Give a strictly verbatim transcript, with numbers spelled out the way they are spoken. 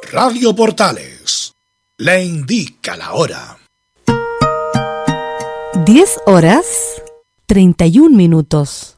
Radio Portales le indica la hora. diez horas treinta y un minutos.